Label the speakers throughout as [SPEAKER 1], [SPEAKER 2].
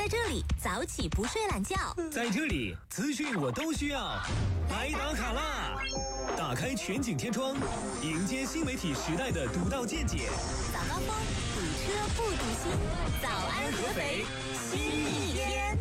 [SPEAKER 1] 在这里早起不睡懒觉，
[SPEAKER 2] 在这里资讯我都需要。来打卡啦！打开全景天窗，迎接新媒体时代的独到见解。
[SPEAKER 1] 早高峰，堵车不堵心。早安合肥，新一天。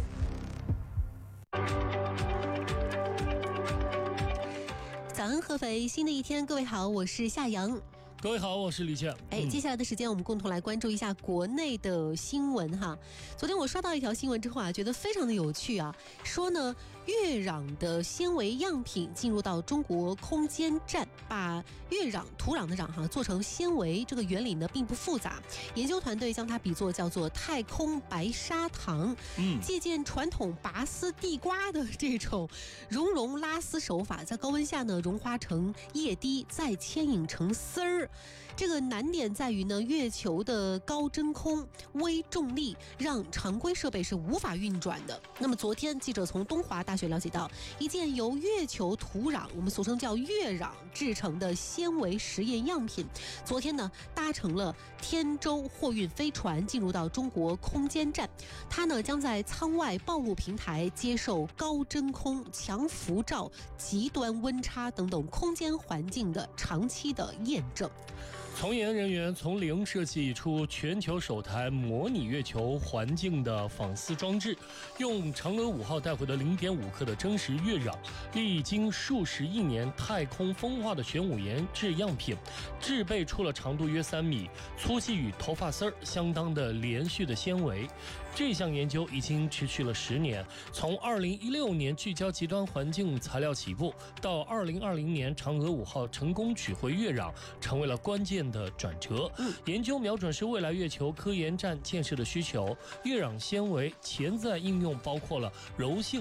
[SPEAKER 1] 早安合肥，新的一天，各位好，我是夏阳。
[SPEAKER 3] 各位好，我是李健。
[SPEAKER 1] 接下来的时间我们共同来关注一下国内的新闻哈。昨天我刷到一条新闻之后啊，觉得非常的有趣啊，说呢月壤的纤维样品进入到中国空间站，把月壤土壤的壤做成纤维，这个原理呢并不复杂，研究团队将它比作叫做太空白砂糖，借鉴传统拔丝地瓜的这种熔拉丝手法，在高温下呢融化成液滴，再牵引成丝儿。这个难点在于呢，月球的高真空、微重力让常规设备是无法运转的。那么昨天记者从东华大学了解到，一件由月球土壤，我们俗称叫月壤制成的纤维实验样品，昨天呢搭乘了天舟货运飞船进入到中国空间站，它呢将在舱外暴露平台接受高真空、强辐照、极端温差等等空间环境的长期的验证。
[SPEAKER 3] 从研人员从零设计出全球首台模拟月球环境的仿丝装置，用嫦娥5号带回的 0.5 克的真实月壤，历经数十亿年太空风化的玄武岩制样品，制备出了长度约3米、粗细与头发丝儿相当的连续的纤维。这项研究已经持续了10年，从2016年聚焦极端环境材料起步，到2020年嫦娥5号成功取回月壤，成为了关键的转折。研究瞄准是未来月球科研站建设的需求，月壤纤维潜在应用包括了柔性